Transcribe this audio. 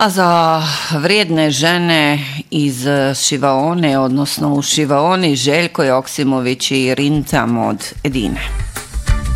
A za vrijedne žene iz Šivaone, odnosno u Šivaoni, Željko Joksimović i Rinca Mod Edine.